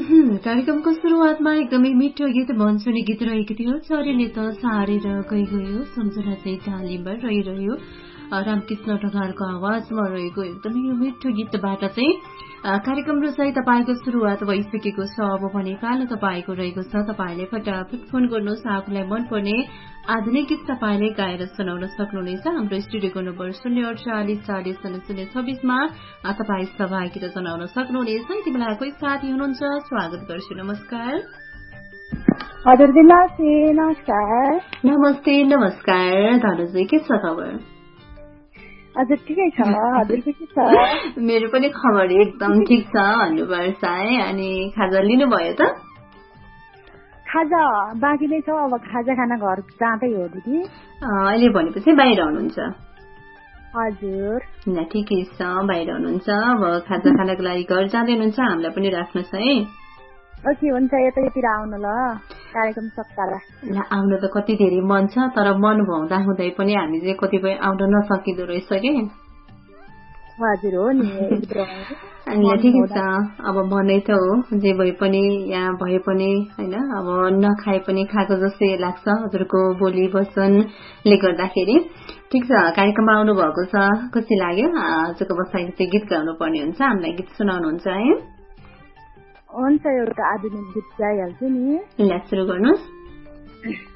कार्यक्रमको सुरुवातमा एकदमै मिठो गीत मनसुनी गीत रहेको थियो। चरीले त सारेर गयो सम्झना चाहिँ तालिममा रहिरह्यो। रामकृष्ण ढकालको आवाजमा रहेको एकदमै यो मिठो गीतबाट चाहिँ कार्यक्रम चाहिँ तपाईँको सुरुवात भइसकेको छ। अब भने पालो तपाईँको रहेको छ। तपाईँले फटाफट फोन गर्नुहोस्। आफूलाई मनपर्ने आधुनिक गीत तपाईँले गाएर सुनाउन सक्नुहुनेछ। हाम्रो स्टुडियोको नम्बर 048400026मा तपाईँ सहभागिता जनाउन सक्नुहुनेछ। यति बेला कोही साथी हुनुहुन्छ, स्वागत गर्छु। नमस्कार। हजुर नमस्कार। नमस्ते नमस्कार दाजुजी, के छ खबर? हजुर ठिकै छ। हजुरको के छ? मेरो पनि खबर एकदम ठिक छ भन्नुपर्छ है। अनि खाजा लिनुभयो त? खाजा बाँकी नै छ। अब खाजा खाना घर जाँदै हो दिदी। अहिले भनेपछि बाहिर हुनुहुन्छ? हजुर। ल ठिकै छ, बाहिर हुनुहुन्छ। अब खाजा खानाको लागि घर जाँदै हुनुहुन्छ, हामीलाई पनि राख्नुहोस् है। ओके हुन्छ, यतातिर आउनु ल कार्यक्रम सप्ताहमा। ल आउनु त कति धेरै मन छ, तर मन हुँदा हुँदै पनि हामी चाहिँ कतिपय आउन नसकिँदो रहेछ कि। हजुर हो नि। ल ठिकै छ। अब मनै त हो, जे भए पनि यहाँ भए पनि होइन, अब नखाए पनि खाएको जस्तै लाग्छ हजुरको बोली वचनले गर्दाखेरि। ठिक छ, कार्यक्रममा आउनु भएको छ, खुसी लाग्यो। आजको बसाइको चाहिँ गीत गाउनु पर्ने हुन्छ, हामीलाई गीत सुनाउनुहुन्छ है? हुन्छ, एउटा आधुनिक गीत गाइहाल्छु नि। ल सुरु गर्नुहोस्।